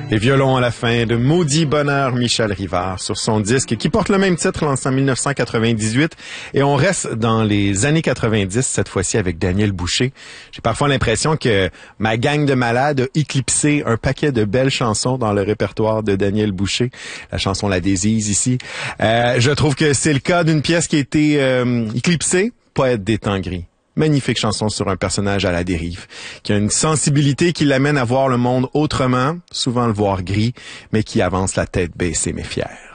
Et violon à la fin de Maudit Bonheur, Michel Rivard, sur son disque qui porte le même titre, lancé en 1998. Et on reste dans les années 90, cette fois-ci avec Daniel Boucher. J'ai parfois l'impression que ma gang de malades a éclipsé un paquet de belles chansons dans le répertoire de Daniel Boucher. La chanson La Désise ici. Je trouve que c'est le cas d'une pièce qui a été éclipsée, Poète des temps gris. Magnifique chanson sur un personnage à la dérive, qui a une sensibilité qui l'amène à voir le monde autrement, souvent le voir gris, mais qui avance la tête baissée mais fière.